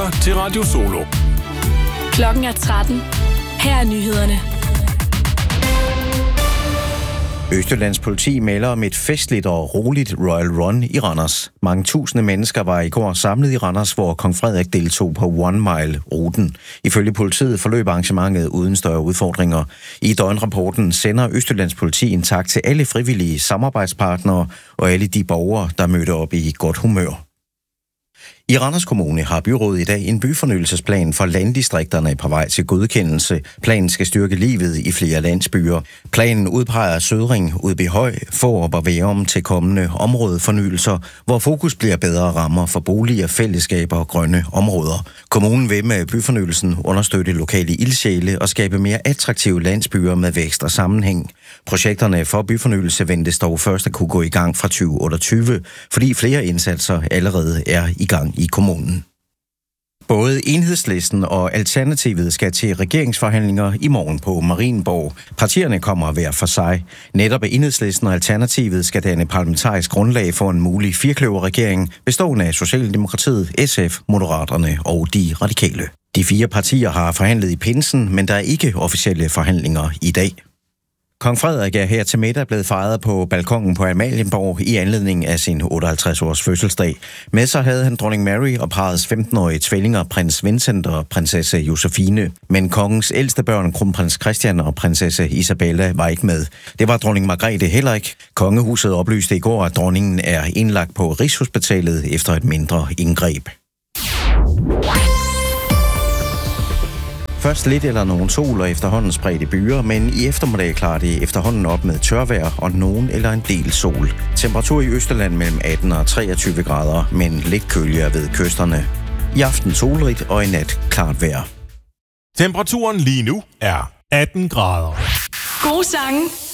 lytter til Radio Solo. Klokken er 13. Her er nyhederne. Østjyllands politi melder om et festligt og roligt Royal Run i Randers. Mange tusinde mennesker var i går samlet i Randers, hvor kong Frederik deltog på One Mile-ruten. Ifølge politiet forløb arrangementet uden større udfordringer. I døgnrapporten sender Østjyllands politi en tak til alle frivillige samarbejdspartnere og alle de borgere, der mødte op i godt humør. I Randers Kommune har byrådet i dag en byfornyelsesplan for landdistrikterne på vej til godkendelse. Planen skal styrke livet i flere landsbyer. Planen udpeger Sødring, Udbyhøj, Fårup og Værum til kommende områdefornyelser, hvor fokus bliver bedre rammer for boliger, fællesskaber og grønne områder. Kommunen vil med byfornyelsen understøtte lokale ildsjæle og skabe mere attraktive landsbyer med vækst og sammenhæng. Projekterne for byfornyelse ventes dog først at kunne gå i gang fra 2028, fordi flere indsatser allerede er i gang i kommunen. Både Enhedslisten og Alternativet skal til regeringsforhandlinger i morgen på Marienborg. Partierne kommer hver for sig. Netop Enhedslisten og Alternativet skal danne parlamentarisk grundlag for en mulig firkløverregering, bestående af Socialdemokratiet, SF, Moderaterne og de Radikale. De 4 partier har forhandlet i pinsen, men der er ikke officielle forhandlinger i dag. Kong Frederik er her til middag blevet fejret på balkongen på Amalienborg i anledning af sin 58-års fødselsdag. Med sig havde han dronning Mary og parrets 15-årige tvillinger, prins Vincent og prinsesse Josefine. Men kongens ældste børn, kronprins Christian og prinsesse Isabella, var ikke med. Det var dronning Margrethe heller ikke. Kongehuset oplyste i går, at dronningen er indlagt på Rigshospitalet efter et mindre indgreb. Først lidt eller nogen sol og efterhånden spredte byer, men i eftermiddag klarer det efterhånden op med tørvejr og nogen eller en del sol. Temperatur i Østjylland mellem 18 og 23 grader, men lidt køligere ved kysterne. I aften solrigt og i nat klart vejr. Temperaturen lige nu er 18 grader. Gode sange